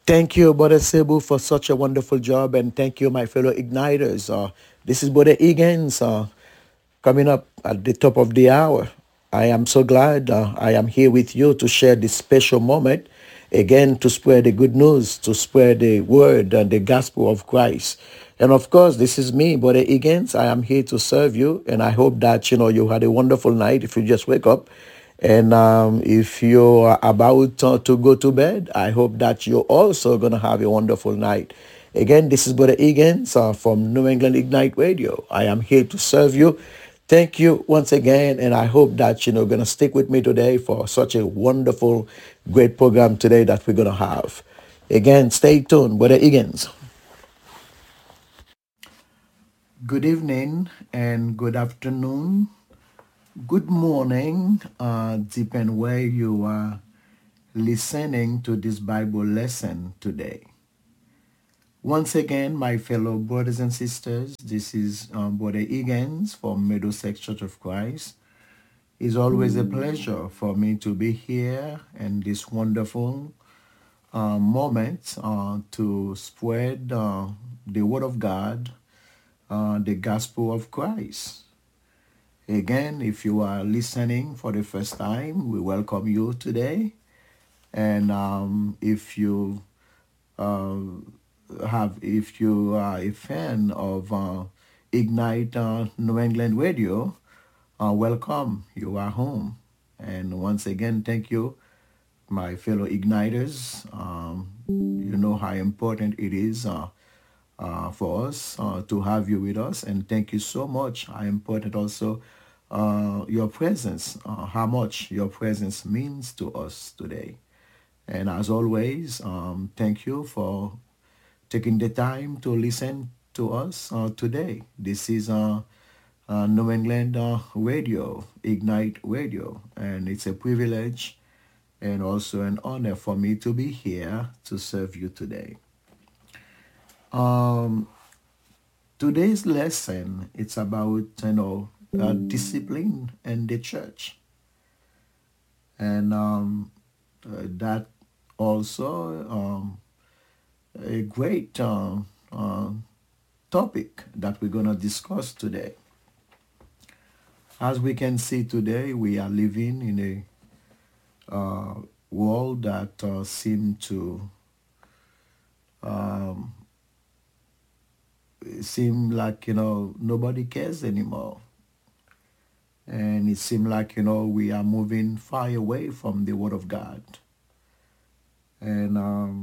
Thank you, Brother Cebu, for such a wonderful job, and thank you, my fellow igniters. This is Brother Egan's coming up at the top of the hour. I am so glad I am here with you to share this special moment, again, to spread the good news, to spread the word and the gospel of Christ. And of course, this is me, Brother Egan's. I am here to serve you, and I hope that you had a wonderful night. If you just wake up, and if you're about to go to bed, I hope that you're also going to have a wonderful night. Again, this is Brother Egan's from New England Ignite Radio. I am here to serve you. Thank you once again, and I hope that you're going to stick with me today for such a wonderful, great program today that we're going to have. Again, stay tuned, Brother Egan's. Good evening and good afternoon. Good morning, depend where you are listening to this Bible lesson today. Once again, my fellow brothers and sisters, this is Brother Egan's from Middlesex Church of Christ. It's always a pleasure for me to be here in this wonderful moment to spread the Word of God, the gospel of Christ. Again, if you are listening for the first time, we welcome you today. And if you if you are a fan of Ignite New England Radio, welcome. You are home. And once again, thank you, my fellow Igniters. You know how important it is for us to have you with us, and thank you so much. How important also your presence, how much your presence means to us today. And as always, thank you for taking the time to listen to us today. This is New England Radio, Ignite Radio, and it's a privilege and also an honor for me to be here to serve you today. Um, Today's lesson, it's about discipline in the church, and that also a great topic that we're going to discuss today. As we can see today, we are living in a world that seem to um, seem like nobody cares anymore, and it seems like we are moving far away from the Word of God, and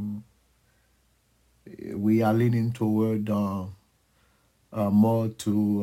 we are leaning toward more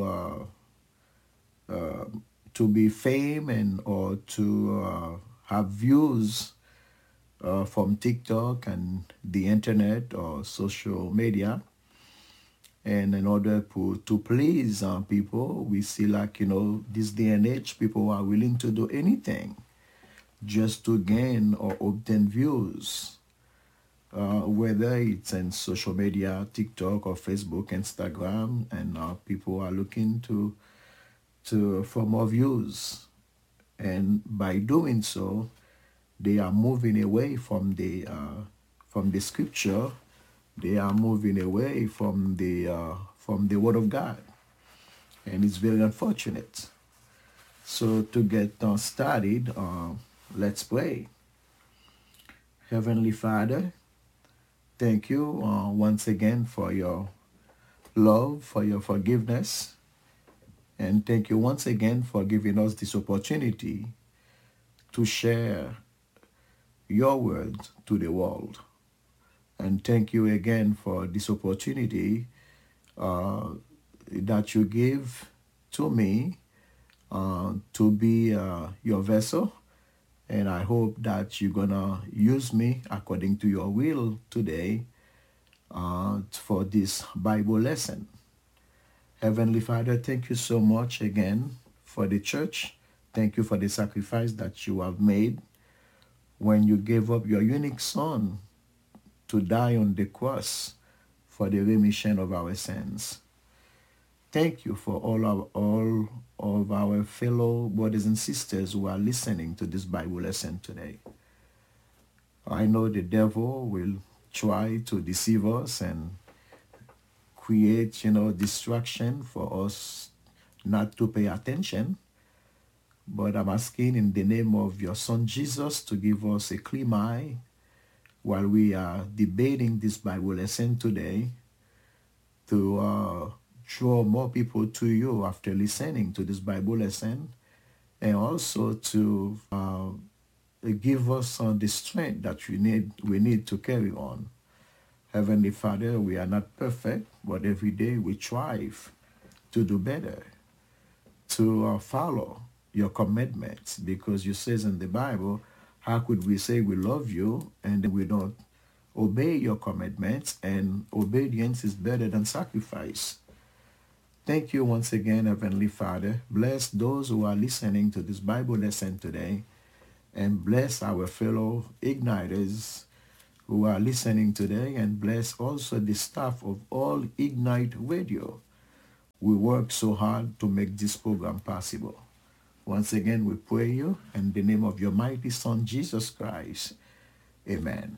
to be fame and or to have views from TikTok and the internet or social media. And in order to please people, we see like, this day and age, people are willing to do anything just to gain or obtain views, whether it's in social media, TikTok or Facebook, Instagram, and people are looking for more views. And by doing so, they are moving away from the scripture. They are moving away from the Word of God, and it's very unfortunate. So to get started, let's pray. Heavenly Father, thank you once again for your love, for your forgiveness, and thank you once again for giving us this opportunity to share your word to the world. And thank you again for this opportunity that you give to me to be your vessel. And I hope that you're going to use me according to your will today for this Bible lesson. Heavenly Father, thank you so much again for the church. Thank you for the sacrifice that you have made when you gave up your unique Son to die on the cross for the remission of our sins. Thank you for all of our fellow brothers and sisters who are listening to this Bible lesson today. I know the devil will try to deceive us and create, distraction for us not to pay attention. But I'm asking in the name of your son Jesus to give us a clear mind while we are debating this Bible lesson today, to draw more people to you after listening to this Bible lesson, and also to give us the strength that we need to carry on. Heavenly Father, we are not perfect, but every day we strive to do better, to follow your commandments, because you says in the Bible, how could we say we love you and then we don't obey your commandments? And obedience is better than sacrifice. Thank you once again, Heavenly Father. Bless those who are listening to this Bible lesson today, and bless our fellow igniters who are listening today, and bless also the staff of all Ignite Radio. We work so hard to make this program possible. Once again, we pray you in the name of your mighty Son, Jesus Christ. Amen.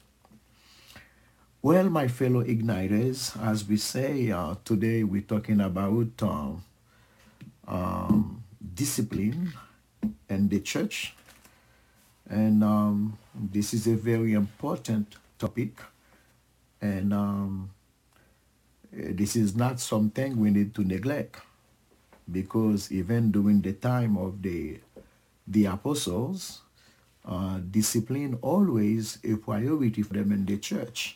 Well, my fellow igniters, as we say, today we're talking about discipline in the church. And this is a very important topic. And this is not something we need to neglect, because even during the time of the apostles, discipline always a priority for them in the church.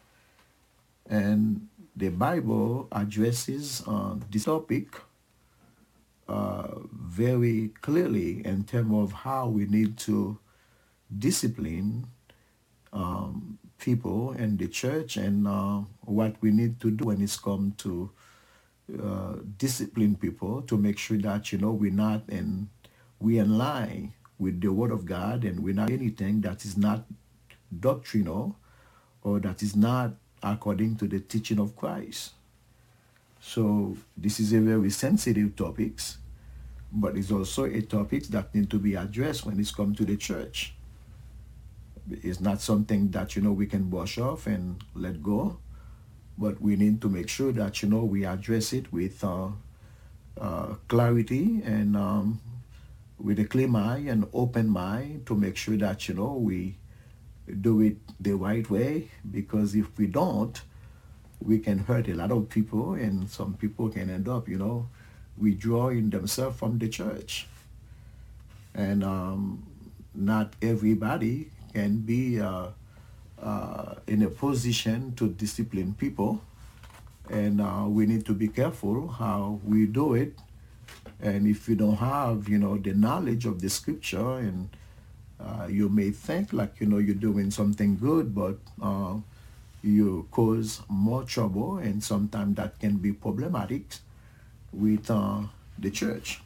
And the Bible addresses this topic very clearly in terms of how we need to discipline people in the church, and what we need to do when it's come to discipline people, to make sure that we're in line with the Word of God, and we're not anything that is not doctrinal or that is not according to the teaching of Christ. So this is a very sensitive topic, but it's also a topic that needs to be addressed when it's come to the church. It's not something that we can brush off and let go, but we need to make sure that we address it with clarity, and with a clear mind and open mind, to make sure that we do it the right way. Because if we don't, we can hurt a lot of people, and some people can end up withdrawing themselves from the church. And not everybody can be in a position to discipline people, and we need to be careful how we do it. And if you don't have the knowledge of the scripture, and you may think like you're doing something good, but you cause more trouble, and sometimes that can be problematic with the church.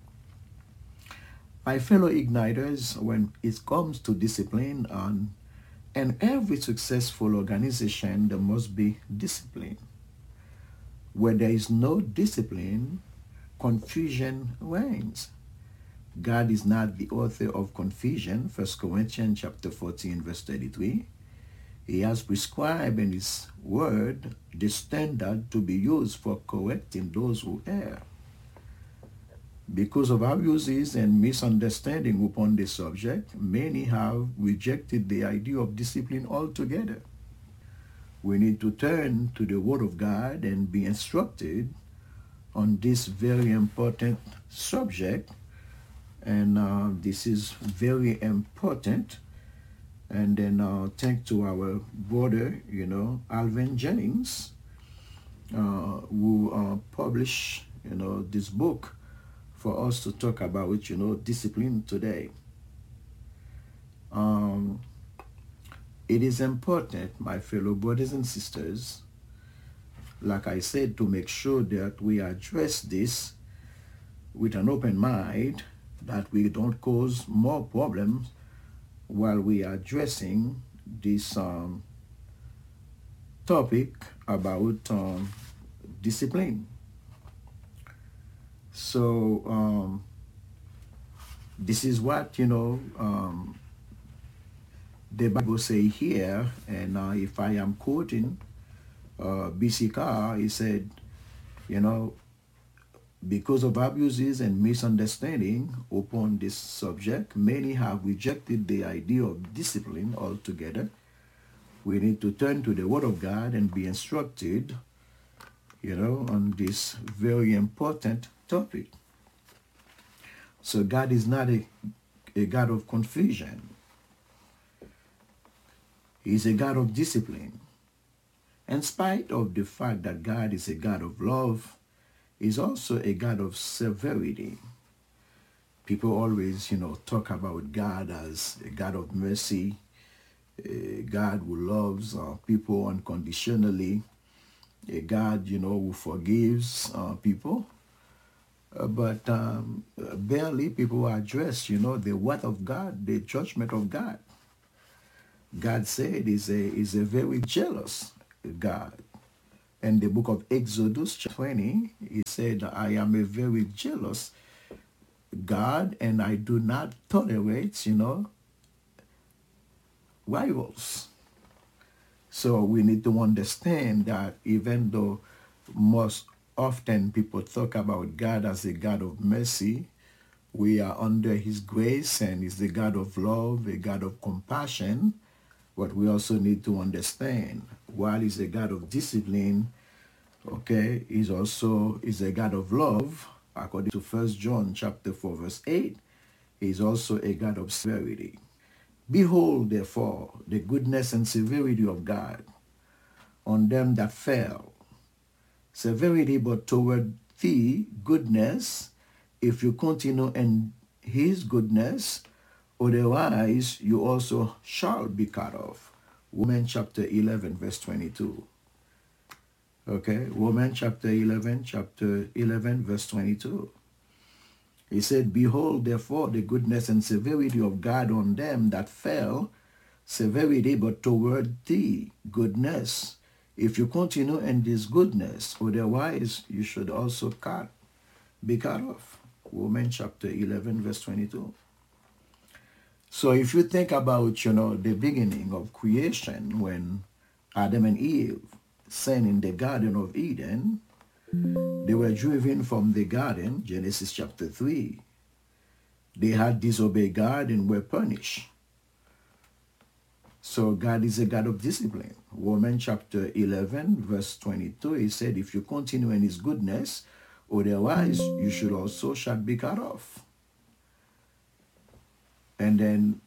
My fellow igniters, when it comes to discipline, in every successful organization there must be discipline. Where there is no discipline, confusion reigns. God is not the author of confusion. 1 Corinthians chapter 14, verse 33. He has prescribed in his word the standard to be used for correcting those who err. Because of abuses and misunderstanding upon this subject, many have rejected the idea of discipline altogether. We need to turn to the Word of God and be instructed on this very important subject. And this is very important. And then thanks to our brother, Alvin Jennings, who published, this book for us to talk about, discipline today. It is important, my fellow brothers and sisters, like I said, to make sure that we address this with an open mind, that we don't cause more problems while we are addressing this topic about discipline. So this is what The Bible say here, and if I am quoting B.C. Carr, he said, you know, because of abuses and misunderstanding upon this subject, many have rejected the idea of discipline altogether. We need to turn to the Word of God and be instructed, on this very important topic. So God is not a God of confusion. He's a God of discipline. In spite of the fact that God is a God of love, He's also a God of severity. People always, talk about God as a God of mercy, a God who loves people unconditionally, a God, who forgives people. But barely people address, the wrath of God, the judgment of God. God said is a very jealous God. In the book of Exodus 20, he said, I am a very jealous God and I do not tolerate, rivals. So we need to understand that even though most often people talk about God as a God of mercy, we are under His grace and He's the God of love, a God of compassion. But we also need to understand, while He's a God of discipline, okay, He's a God of love. According to 1 John chapter 4, verse 8, He's also a God of severity. Behold, therefore, the goodness and severity of God on them that fell. Severity, but toward thee goodness, if you continue in His goodness, otherwise you also shall be cut off. Romans chapter 11, verse 22. Okay, Romans chapter 11, verse 22. He said, behold, therefore, the goodness and severity of God on them that fell, severity, but toward thee, goodness. If you continue in this goodness, otherwise you should also be cut off. Romans chapter 11, verse 22. So if you think about, the beginning of creation, when Adam and Eve sinned in the Garden of Eden, they were driven from the garden, Genesis chapter 3. They had disobeyed God and were punished. So God is a God of discipline. Romans chapter 11, verse 22, he said, if you continue in His goodness, otherwise you should also shall be cut off. And then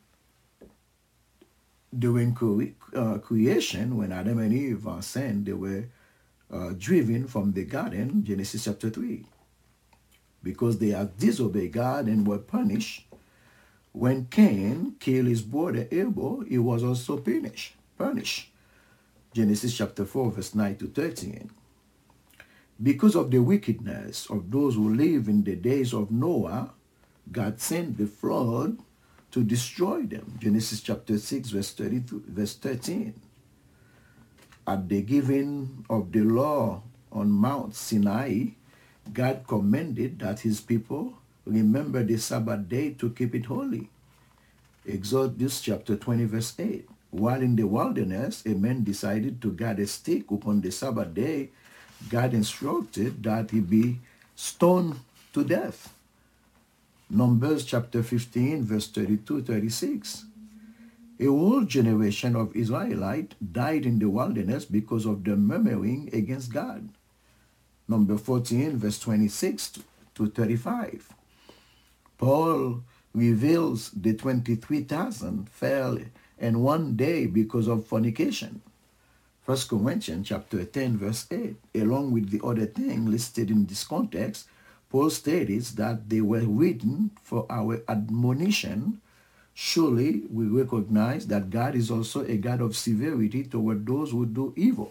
during creation, when Adam and Eve sinned, they were driven from the garden, Genesis chapter 3. Because they had disobeyed God and were punished. When Cain killed his brother Abel, he was also punished. Genesis chapter 4, verse 9 to 13. Because of the wickedness of those who live in the days of Noah, God sent the flood to destroy them. Genesis chapter 6, verse 13. At the giving of the law on Mount Sinai, God commanded that His people remember the Sabbath day to keep it holy. Exodus chapter 20, verse 8. While in the wilderness, a man decided to gather a stick upon the Sabbath day, God instructed that he be stoned to death. Numbers chapter 15, verse 32-36. A whole generation of Israelites died in the wilderness because of their murmuring against God. Number 14, verse 26 to 35. Paul reveals the 23,000 fell in one day because of fornication. 1 Corinthians chapter 10, verse 8. Along with the other thing listed in this context, Paul states that they were written for our admonition. Surely we recognize that God is also a God of severity toward those who do evil.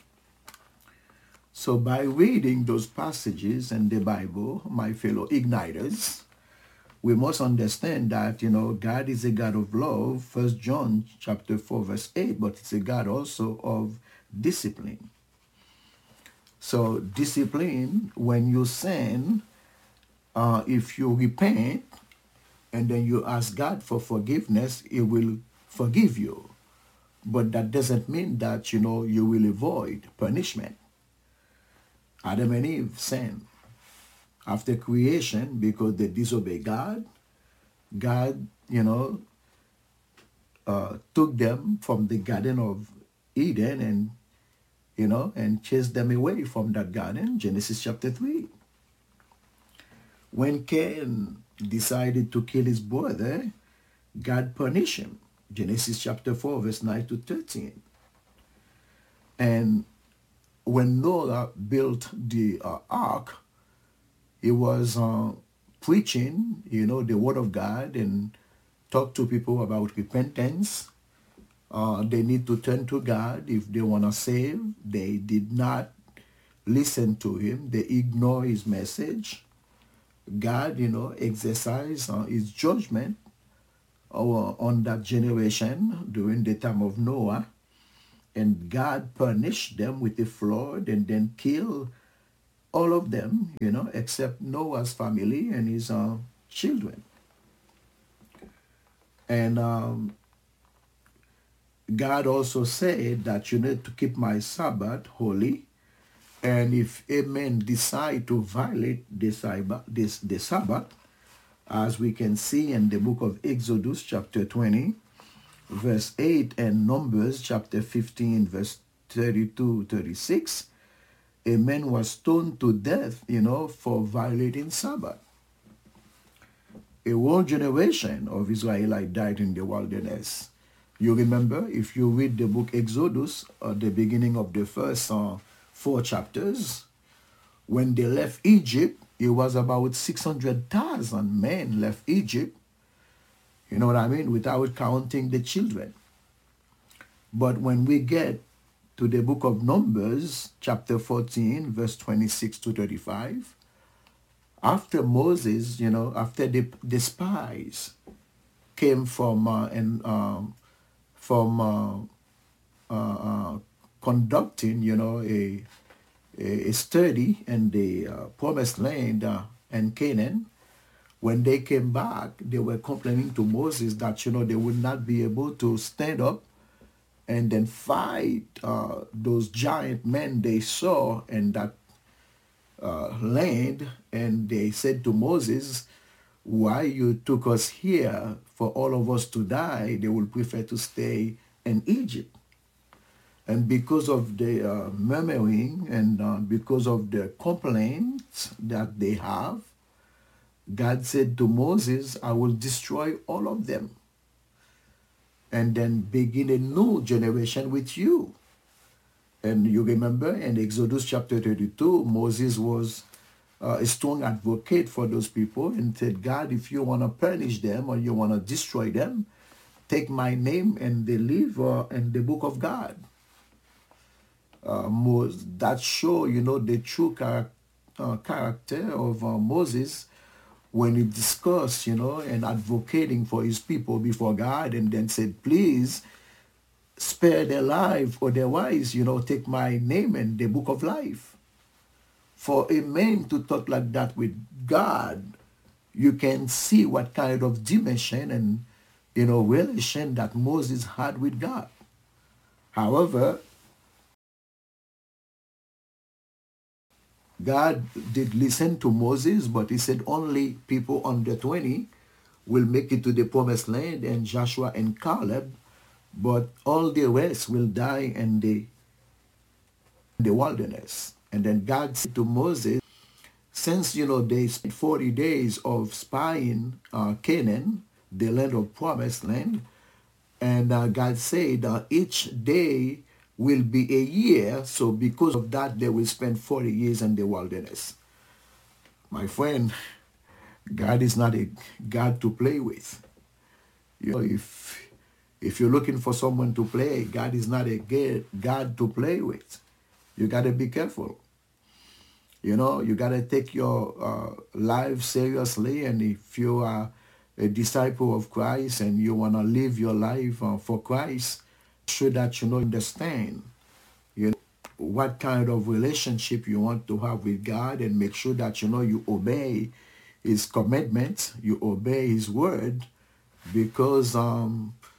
So by reading those passages in the Bible, my fellow igniters, we must understand that, God is a God of love, 1 John chapter 4, verse 8, but it's a God also of discipline. So discipline, when you sin, if you repent and then you ask God for forgiveness, He will forgive you. But that doesn't mean that, you will avoid punishment. Adam and Eve sinned after creation because they disobeyed God. God, took them from the Garden of Eden and chased them away from that garden. Genesis chapter 3. When Cain decided to kill his brother, God punished him. Genesis chapter 4, verse 9 to 13. And when Noah built the ark, he was preaching, the word of God and talk to people about repentance. They need to turn to God if they want to save. They did not listen to him. They ignore his message. God, exercised his judgment on that generation during the time of Noah. And God punished them with a flood and then killed all of them, except Noah's family and his children. And God also said that you need to keep my Sabbath holy. And if a man decide to violate the Sabbath, as we can see in the book of Exodus chapter 20, verse 8, and Numbers chapter 15, verse 32, 36, a man was stoned to death, for violating Sabbath. A whole generation of Israelites died in the wilderness. You remember, if you read the book Exodus, at the beginning of the first 4 chapters, when they left Egypt, it was about 600,000 men left Egypt, you know what I mean, without counting the children. But when we get to the book of Numbers, chapter 14, verse 26 to 35, after Moses, after the spies came from conducting, a study in the promised land and Canaan, when they came back, they were complaining to Moses that, they would not be able to stand up and then fight those giant men they saw in that land. And they said to Moses, why you took us here for all of us to die? They would prefer to stay in Egypt. And because of the murmuring and because of the complaints that they have, God said to Moses, I will destroy all of them and then begin a new generation with you. And you remember in Exodus chapter 32, Moses was a strong advocate for those people and said, God, if you want to punish them or you want to destroy them, take my name and they live in the book of God. That show, the true character of Moses when he discussed, and advocating for his people before God, and then said, please spare their life, otherwise, take my name in the book of life. For a man to talk like that with God, you can see what kind of dimension and, relation that Moses had with God. However, God did listen to Moses, but he said only people under 20 will make it to the promised land, and Joshua and Caleb, but all the rest will die in the wilderness. And then God said to Moses, since, they spent 40 days of spying Canaan, the land of promised land, and God said each day will be a year, so because of that, they will spend 40 years in the wilderness. My friend, God is not a God to play with. If you're looking for someone to play, God is not a God to play with. You got to be careful. You got to take your life seriously, and if you are a disciple of Christ and you want to live your life for Christ, sure that understand what kind of relationship you want to have with God, and make sure that you obey his commandments, you obey his word, because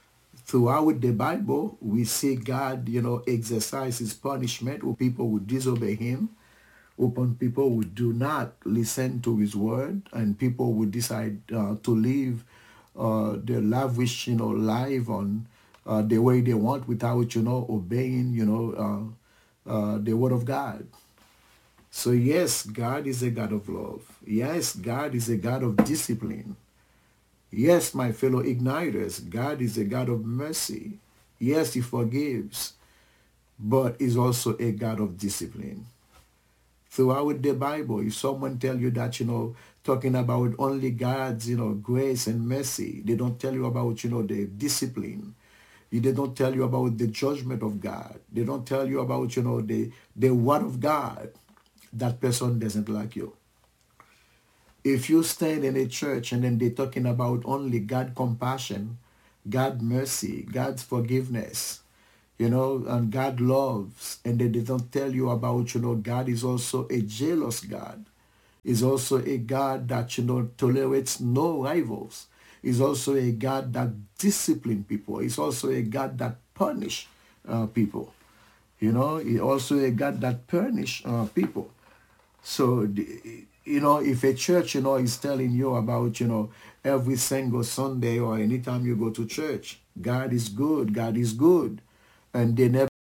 throughout the Bible, we see God, exercise his punishment with people who disobey him, upon people who do not listen to his word, and people who decide to live their lavish, life on the way they want without, obeying, the word of God. So yes, God is a God of love. Yes, God is a God of discipline. Yes, my fellow igniters, God is a God of mercy. Yes, he forgives, but is also a God of discipline. Throughout the Bible, if someone tell you that, talking about only God's, grace and mercy, they don't tell you about, the discipline. They don't tell you about the judgment of God. They don't tell you about, the word of God. That person doesn't like you. If you stand in a church and then they're talking about only God compassion, God mercy, God's forgiveness, and God loves, and then they don't tell you about, God is also a jealous God. Is also a God that, tolerates no rivals. Is also a God that disciplines people. Is also a God that punish people. He also a God that punish people. So, if a church, is telling you about, every single Sunday or anytime you go to church, God is good, God is good, and they never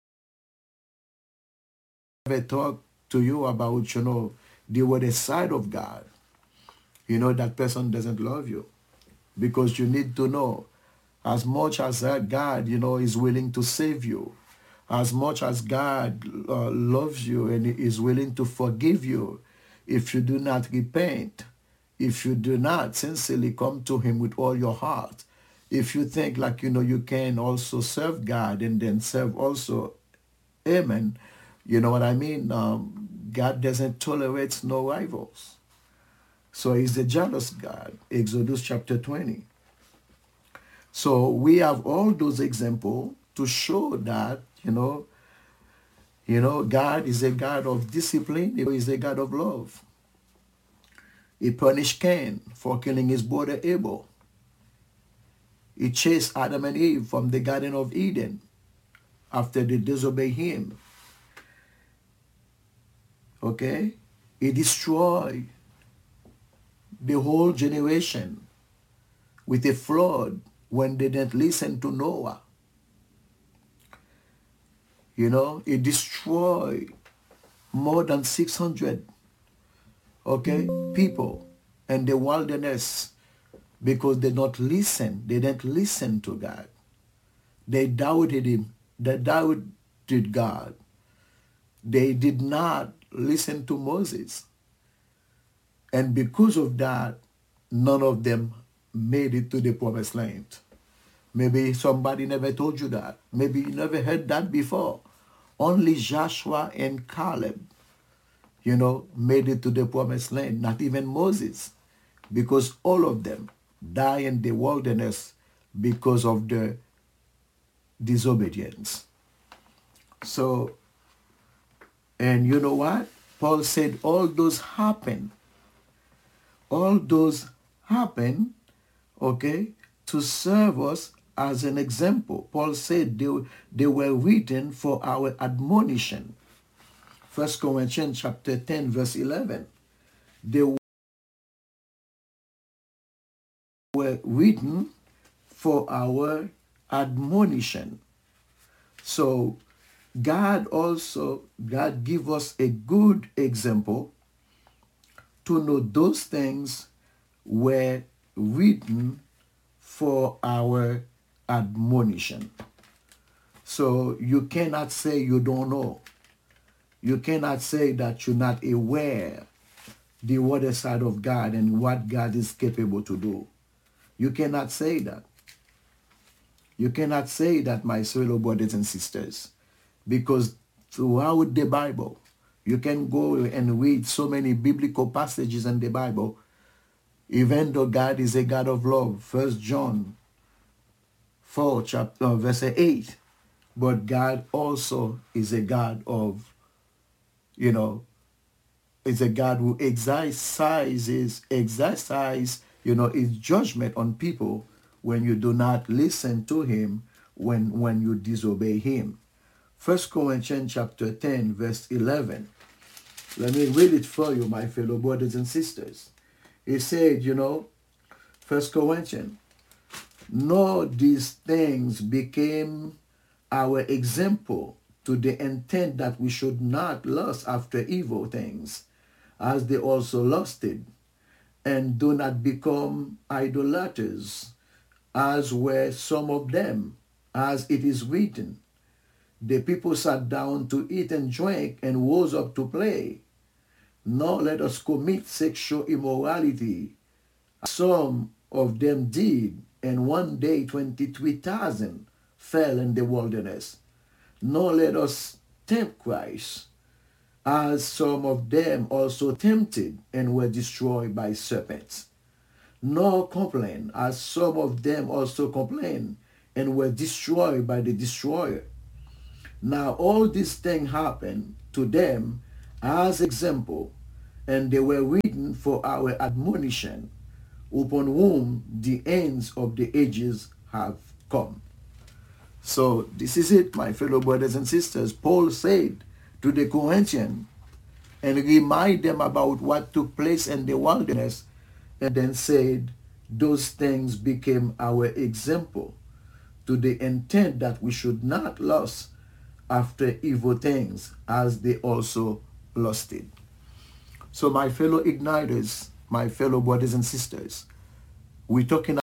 talk to you about, the other side of God, that person doesn't love you. Because you need to know, as much as God, is willing to save you, as much as God loves you and is willing to forgive you, if you do not repent, if you do not sincerely come to him with all your heart, if you think like, you can also serve God and then serve also Amen, you know what I mean? God doesn't tolerate no rivals. So he's a jealous God, Exodus chapter 20. So we have all those examples to show that, God is a God of discipline. He is a God of love. He punished Cain for killing his brother Abel. He chased Adam and Eve from the Garden of Eden after they disobeyed him. Okay? He destroyed the whole generation with a flood when they didn't listen to Noah. He destroyed more than 600, people in the wilderness because they didn't listen to God. They doubted him. They doubted God. They did not listen to Moses. And because of that, none of them made it to the promised land. Maybe somebody never told you that. Maybe you never heard that before. Only Joshua and Caleb, made it to the promised land, not even Moses, because all of them died in the wilderness because of the disobedience. So, and you know what? Paul said all those happen. All those happen, to serve us as an example. Paul said they were written for our admonition. 1 Corinthians chapter 10, verse 11. They were written for our admonition. So God give us a good example to know those things were written for our admonition. So you cannot say you don't know. You cannot say that you're not aware the other side of God and what God is capable to do. You cannot say that. You cannot say that, my fellow brothers and sisters, because throughout the Bible, you can go and read so many biblical passages in the Bible, even though God is a God of love. 1 John 4, verse 8. But God also is a God of, is a God who exercises, his judgment on people when you do not listen to him, when you disobey him. 1 Corinthians chapter 10, verse 11. Let me read it for you, my fellow brothers and sisters. He said, 1 Corinthians, "Nor these things became our example to the intent that we should not lust after evil things, as they also lusted, and do not become idolaters, as were some of them, as it is written, the people sat down to eat and drink and rose up to play. Nor let us commit sexual immorality, as some of them did, and one day 23,000 fell in the wilderness. Nor let us tempt Christ, as some of them also tempted and were destroyed by serpents. Nor complain, as some of them also complained and were destroyed by the destroyer. Now all these things happened to them as example, and they were written for our admonition, upon whom the ends of the ages have come." So this is it, my fellow brothers and sisters. Paul said to the Corinthians and remind them about what took place in the wilderness, and then said those things became our example, to the intent that we should not lust after evil things, as they also lusted. So my fellow igniters, my fellow brothers and sisters, we're talking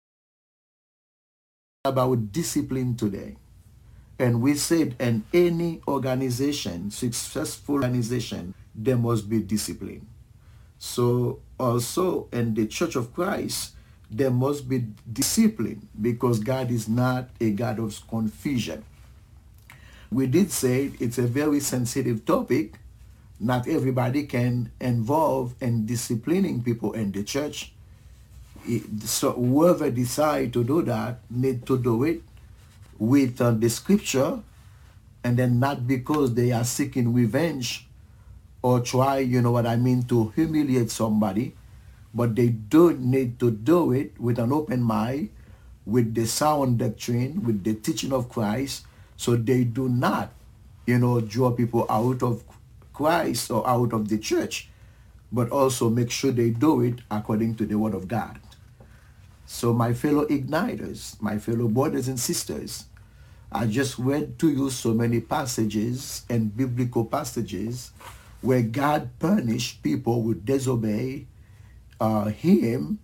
about discipline today. And we said in any organization, successful organization, there must be discipline. So also in the Church of Christ, there must be discipline, because God is not a God of confusion. We did say it's a very sensitive topic. Not everybody can involve in disciplining people in the church. So whoever decide to do that need to do it with the scripture, and then not because they are seeking revenge or try, to humiliate somebody, but they do need to do it with an open mind, with the sound doctrine, with the teaching of Christ, so they do not, draw people out of Christ or out of the church, but also make sure they do it according to the word of God. So my fellow igniters, my fellow brothers and sisters, I just read to you so many passages and biblical passages where God punished people who disobey him,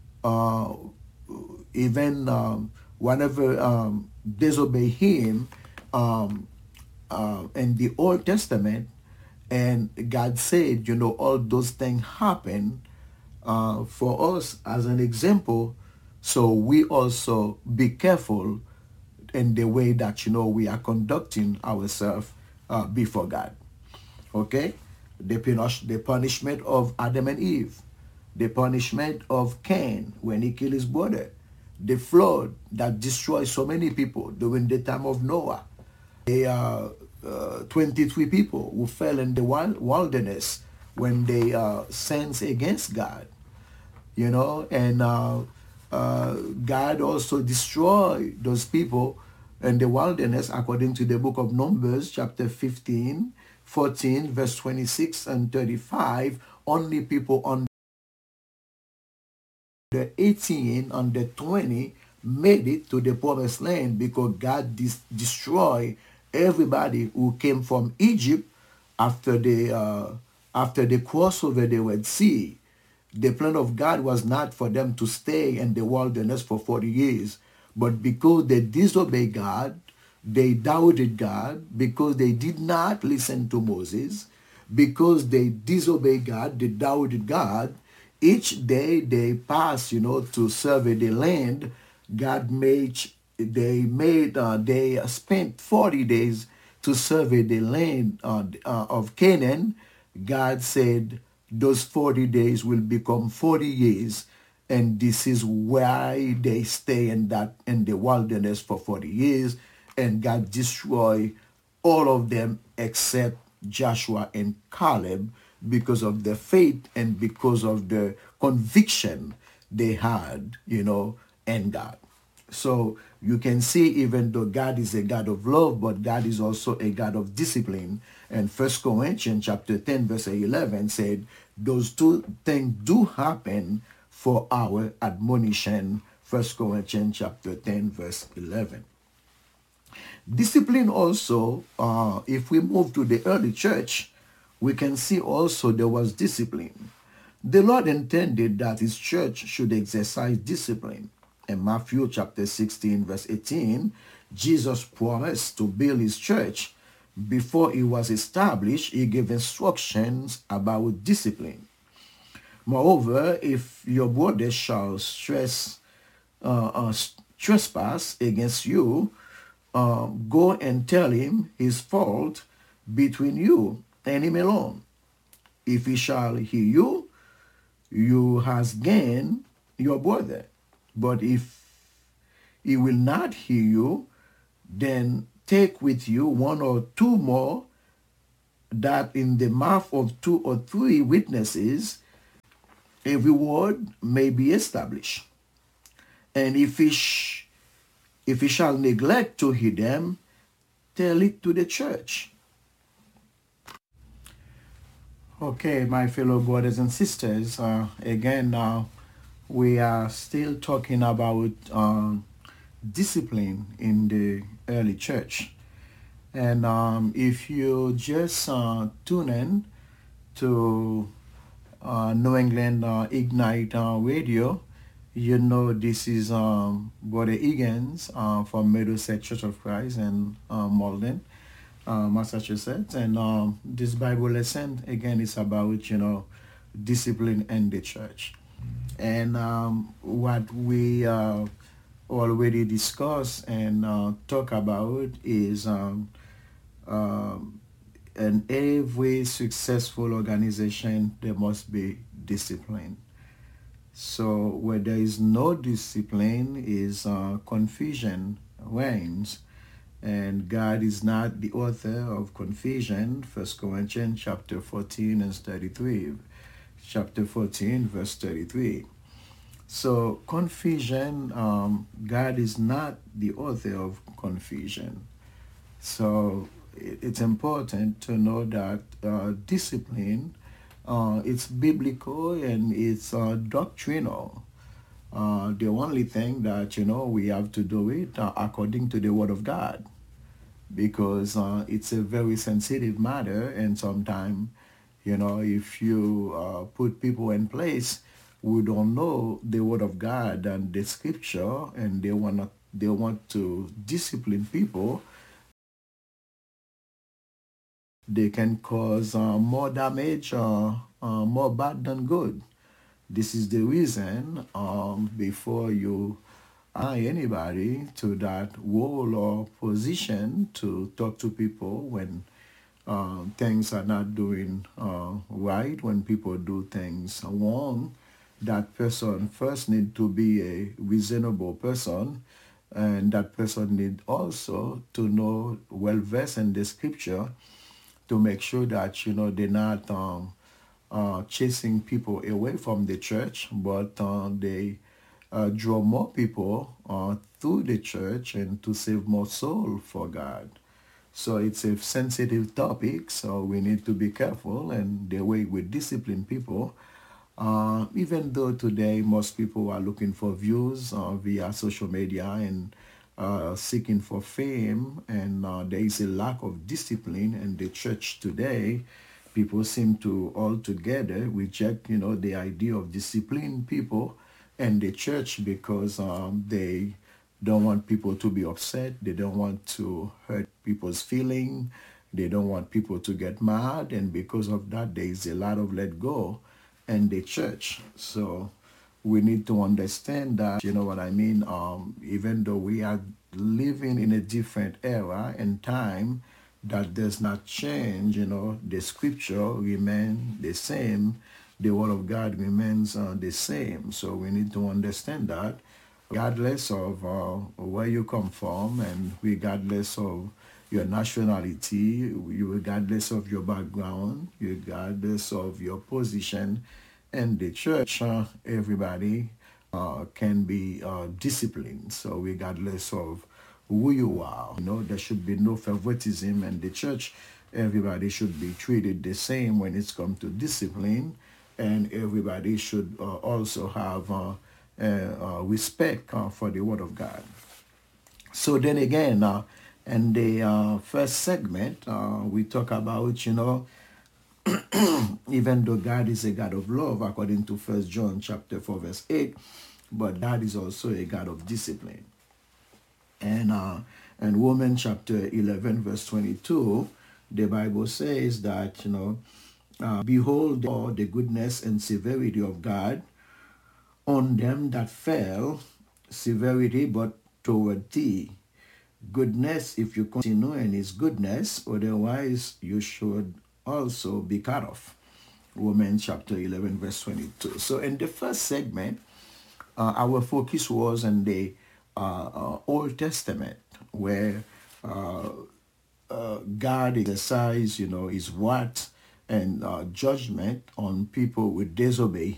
even whenever disobey him in the Old Testament. And God said, all those things happen for us as an example. So we also be careful in the way that, we are conducting ourselves before God. Okay? The punishment of Adam and Eve, the punishment of Cain when he killed his brother, the flood that destroyed so many people during the time of Noah, the 23 people who fell in the wilderness when they sinned against God, and God also destroyed those people in the wilderness, according to the book of Numbers, chapter 15, 14, verse 26 and 35. Only people under 18, under 20 made it to the promised land, because God destroyed everybody who came from Egypt after they crossed over the Red Sea. The plan of God was not for them to stay in the wilderness for 40 years. But because they disobeyed God, they doubted God, because they did not listen to Moses, because they disobeyed God, they doubted God, each day they passed, to survey the land, they spent 40 days to survey the land of Canaan. God said those 40 days will become 40 years, and this is why they stay in the wilderness for 40 years, and God destroyed all of them except Joshua and Caleb, because of their faith and because of the conviction they had, in God. So you can see, even though God is a God of love, but God is also a God of discipline. And First Corinthians chapter 10, verse 11 said, those two things do happen for our admonition. First Corinthians chapter 10, verse 11. Discipline also, if we move to the early church, we can see also there was discipline. The Lord intended that his church should exercise discipline. In Matthew chapter 16, verse 18, Jesus promised to build his church. Before it was established, he gave instructions about discipline. Moreover, if your brother shall trespass against you, go and tell him his fault between you and him alone. If he shall hear you, you has gained your brother. But if he will not hear you, then take with you one or two more, that in the mouth of 2 or 3 witnesses every word may be established. And if he shall neglect to hear them, tell it to the church. Okay, my fellow brothers and sisters, again, we are still talking about discipline in the early church. And if you just tune in to New England Ignite Radio, you know this is Brother Higgins from Middlesex Church of Christ in Malden, Massachusetts. And this Bible lesson, again, is about, discipline in the church. And what we already discussed and talk about is in every successful organization, there must be discipline. So where there is no discipline, is confusion reigns, and God is not the author of confusion. 1 Corinthians chapter 14 and 33. Chapter 14, verse 33. So confusion, God is not the author of confusion. So it's important to know that discipline, it's biblical and it's doctrinal. The only thing that, we have to do it according to the Word of God, because it's a very sensitive matter. And sometimes, if you put people in place who don't know the Word of God and the Scripture, and they want to discipline people, they can cause more damage or more bad than good. This is the reason, before you anybody to that role or position to talk to people when things are not doing right, when people do things wrong, that person first need to be a reasonable person, and that person need also to know, well versed in the scripture, to make sure that they're not chasing people away from the church, but they draw more people through the church and to save more soul for God. So it's a sensitive topic, so we need to be careful and the way we discipline people. Even though today most people are looking for views via social media and seeking for fame, and there is a lack of discipline in the church today. People seem to altogether reject, the idea of disciplining people in the church, because they don't want people to be upset. They don't want to hurt people's feeling. They don't want people to get mad. And because of that, there is a lot of let go in the church. So we need to understand that, you know what I mean, even though we are living in a different era and time, that does not change, the scripture remains the same, the word of God remains the same. So we need to understand that regardless of where you come from, and regardless of your nationality, regardless of your background, regardless of your position in the church, everybody can be disciplined. So regardless of who you are, there should be no favoritism, and the church, everybody should be treated the same when it's come to discipline, and everybody should also have respect for the Word of God. So then again, in the first segment, we talk about, even though God is a God of love, according to 1 John chapter 4, verse 8, but God is also a God of discipline. And Romans chapter 11, verse 22, the Bible says that, behold all the goodness and severity of God on them that fell, severity but toward thee. Goodness if you continue in his goodness, otherwise you should also be cut off. Romans chapter 11, verse 22. So in the first segment, our focus was on the Old Testament, where God exercised, his wrath and judgment on people who disobey